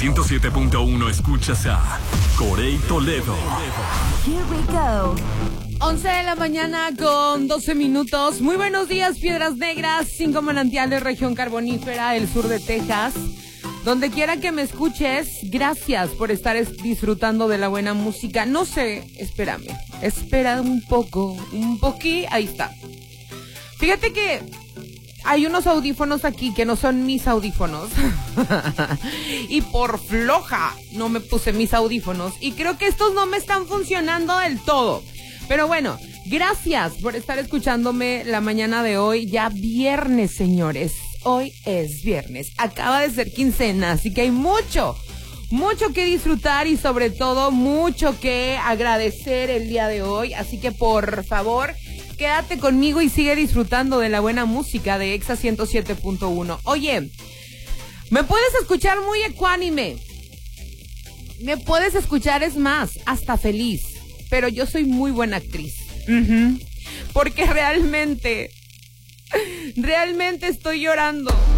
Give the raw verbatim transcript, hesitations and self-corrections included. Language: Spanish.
ciento siete punto uno escuchas a Corey Toledo. Here we go. once de la mañana con doce minutos. Muy buenos días, Piedras Negras, cinco manantiales, región carbonífera, el sur de Texas. Donde quiera que me escuches, gracias por estar es- disfrutando de la buena música. No sé, espérame, espera un poco, un poquí, ahí está. Fíjate que hay unos audífonos aquí que no son mis audífonos. Y por floja no me puse mis audífonos. Y creo que estos no me están funcionando del todo. Pero bueno, gracias por estar escuchándome la mañana de hoy. Ya viernes, señores. Hoy es viernes. Acaba de ser quincena, así que hay mucho, mucho que disfrutar y sobre todo mucho que agradecer el día de hoy. Así que por favor, quédate conmigo y sigue disfrutando de la buena música de Exa ciento siete punto uno. Oye, me puedes escuchar muy ecuánime. Me puedes escuchar, es más, hasta feliz. Pero yo soy muy buena actriz. Uh-huh. Porque realmente, realmente estoy llorando.